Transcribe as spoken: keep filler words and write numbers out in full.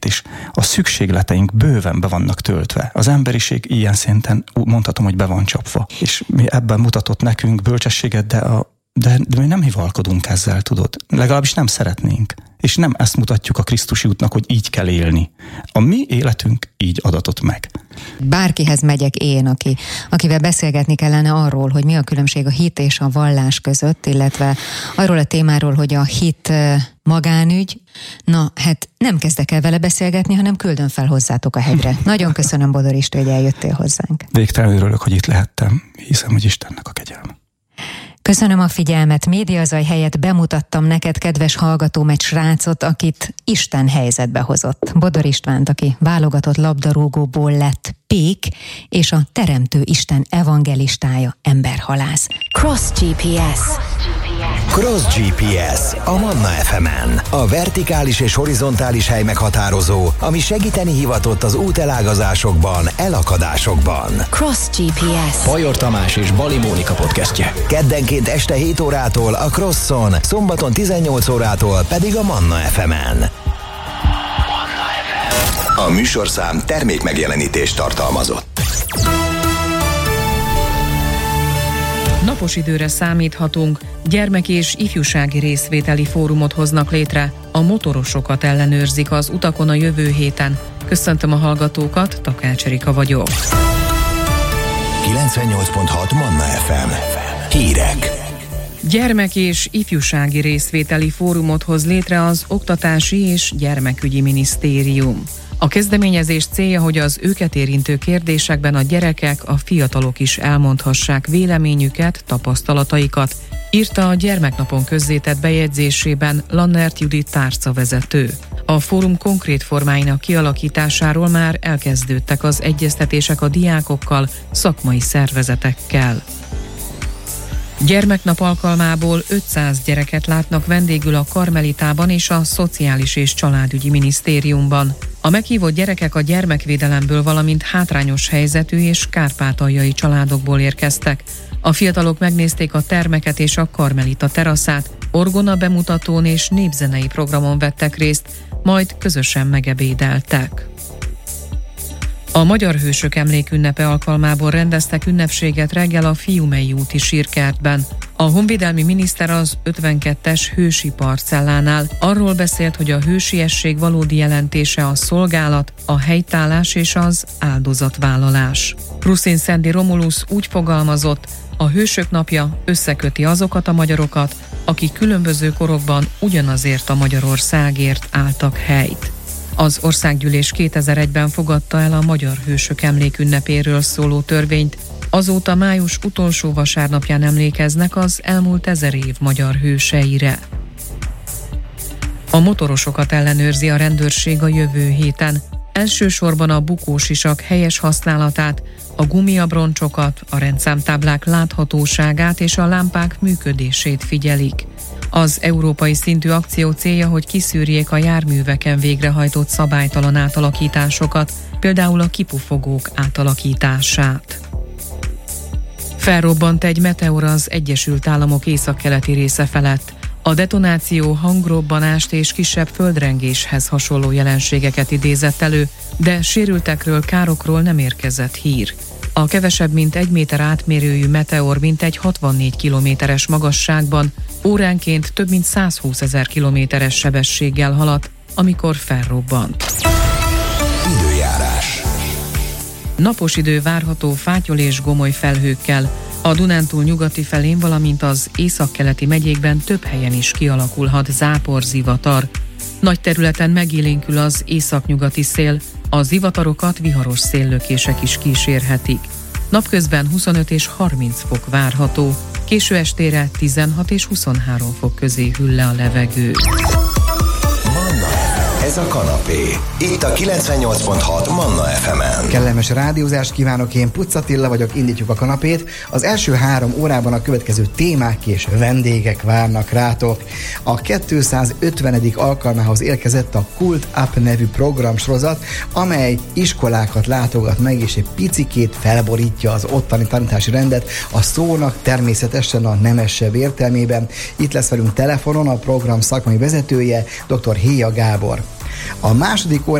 is. A szükségleteink bőven be vannak töltve. Az emberiség ilyen szinten mondhatom, hogy be van csapva. És mi ebben mutatott nekünk bölcsességet, de, a, de, de mi nem hivalkodunk ezzel, tudod. Legalábbis nem szeretnénk. És nem ezt mutatjuk a Krisztusi útnak, hogy így kell élni. A mi életünk így adatott meg. Bárkihez megyek én, aki, akivel beszélgetni kellene arról, hogy mi a különbség a hit és a vallás között, illetve arról a témáról, hogy a hit magánügy. Na, hát nem kezdek el vele beszélgetni, hanem küldöm fel hozzátok a hegyre. Nagyon köszönöm, Bodor István, hogy eljöttél hozzánk. Végtelenül örülök, hogy itt lehettem. Hiszem, hogy Istennek a kegyelme. Köszönöm a figyelmet. Médiazaj helyett bemutattam neked, kedves hallgatóm, egy srácot, akit Isten helyzetbe hozott. Bodor Istvánt, aki válogatott labdarúgóból lett pék, és a Teremtő Isten evangelistája, emberhalász. Cross gé pé es. Cross gé pé es a Manna ef emen. A vertikális és horizontális hely meghatározó, ami segíteni hivatott az útelágazásokban, elakadásokban. Cross gé pé es. Bajor Tamás és Bali Mónika podcastje. Keddenként este hét órától a Crosson, szombaton tizennyolc órától pedig a Manna ef emen. A műsorszám termék megjelenítést tartalmazott. Napos időre számíthatunk, gyermeki és ifjúsági részvételi fórumot hoznak létre, a motorosokat ellenőrzik az utakon a jövő héten. Köszöntöm a hallgatókat, Takács Erika vagyok. kilencvennyolc pont hat Manna ef em. Hírek. Gyermeki és ifjúsági részvételi fórumot hoz létre az Oktatási és Gyermekügyi Minisztérium. A kezdeményezés célja, hogy az őket érintő kérdésekben a gyerekek, a fiatalok is elmondhassák véleményüket, tapasztalataikat, írta a Gyermeknapon közzétett bejegyzésében Lannert Judit tárcavezető. A fórum konkrét formáinak kialakításáról már elkezdődtek az egyeztetések a diákokkal, szakmai szervezetekkel. Gyermeknap alkalmából ötszáz gyereket látnak vendégül a Karmelitában és a Szociális és Családügyi Minisztériumban. A meghívott gyerekek a gyermekvédelemből, valamint hátrányos helyzetű és kárpátaljai családokból érkeztek. A fiatalok megnézték a termeket és a Karmelita teraszát, orgona bemutatón és népzenei programon vettek részt, majd közösen megebédeltek. A Magyar Hősök Emlékünnepe alkalmából rendeztek ünnepséget reggel a Fiumei úti sírkertben. A honvédelmi miniszter az ötvenkettes hősi parcellánál arról beszélt, hogy a hősiesség valódi jelentése a szolgálat, a helytállás és az áldozatvállalás. Pruszin Szendi Romulus úgy fogalmazott, a Hősök napja összeköti azokat a magyarokat, akik különböző korokban ugyanazért a Magyarországért álltak helyt. Az Országgyűlés kétezer-egyben fogadta el a Magyar Hősök Emlékünnepéről szóló törvényt, azóta május utolsó vasárnapján emlékeznek az elmúlt ezer év magyar hőseire. A motorosokat ellenőrzi a rendőrség a jövő héten. Elsősorban a bukósisak helyes használatát, a gumiabroncsokat, a rendszámtáblák láthatóságát és a lámpák működését figyelik. Az európai szintű akció célja, hogy kiszűrjék a járműveken végrehajtott szabálytalan átalakításokat, például a kipufogók átalakítását. Felrobbant egy meteor az Egyesült Államok északkeleti része felett. A detonáció hangrobbanást és kisebb földrengéshez hasonló jelenségeket idézett elő, de sérültekről, károkról nem érkezett hír. A kevesebb mint egy méter átmérőjű meteor mintegy hatvannégy kilométeres magasságban óránként több mint százhúszezer kilométeres sebességgel haladt, amikor felrobbant. Időjárás. Napos idő várható fátyol és gomoly felhőkkel. A Dunántúl nyugati felén, valamint az északkeleti megyékben több helyen is kialakulhat záporzivatar. Nagy területen megélénkül az északnyugati szél, a zivatarokat viharos széllökések is kísérhetik. Napközben huszonöt és harminc fok várható, késő estére tizenhat és huszonhárom fok közé hűl le a levegő. Ez a kanapé. Itt a kilencvennyolc pont hat Manna ef emen. Kellemes rádiózást kívánok, én Pucz Attila vagyok, indítjuk a kanapét. Az első három órában a következő témák és vendégek várnak rátok. A kétszázötvenedik alkalmához érkezett a Kult Up nevű programsorozat, amely iskolákat látogat meg, és egy picikét felborítja az ottani tanítási rendet, a szónak természetesen a nemesebb értelmében. Itt lesz velünk telefonon a program szakmai vezetője, dr. Héja Gábor. A második órában